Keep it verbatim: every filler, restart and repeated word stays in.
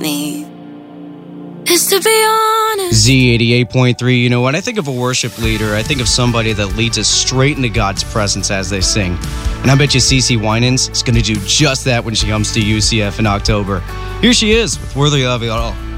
me is to be honest. Z eighty-eight point three, you know, when I think of a worship leader, I think of somebody that leads us straight into God's presence as they sing. And I bet you CeCe Winans is going to do just that when she comes to U C F in October. Here she is with Worthy of It All.